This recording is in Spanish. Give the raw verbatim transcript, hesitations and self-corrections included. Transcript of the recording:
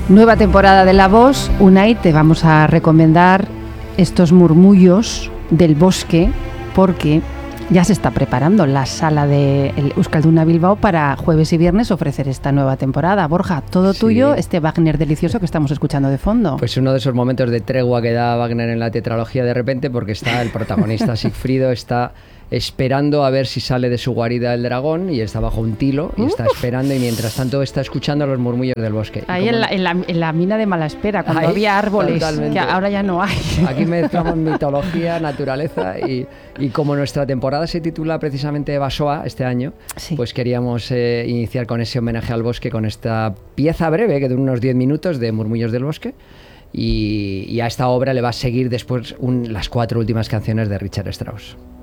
Nueva temporada de La Voz. Unai, te vamos a recomendar estos murmullos del bosque porque ya se está preparando la sala de Euskalduna Bilbao para jueves y viernes ofrecer esta nueva temporada. Borja, todo sí. tuyo, este Wagner delicioso que estamos escuchando de fondo. Pues uno de esos momentos de tregua que da Wagner en la tetralogía de repente, porque está el protagonista Sigfrido, está esperando a ver si sale de su guarida el dragón y está bajo un tilo y Uf. está esperando, y mientras tanto está escuchando los murmullos del bosque. Ahí en la, en, la, en la mina de Malaspera, cuando Ahí, había árboles, totalmente. Que ahora ya no hay. Aquí mezclamos mitología, naturaleza y, y como nuestra temporada se titula precisamente Basoa este año, sí. pues queríamos eh, iniciar con ese homenaje al bosque, con esta pieza breve que dura unos diez minutos de Murmullos del Bosque. Y, y a esta obra le va a seguir después un, las cuatro últimas canciones de Richard Strauss.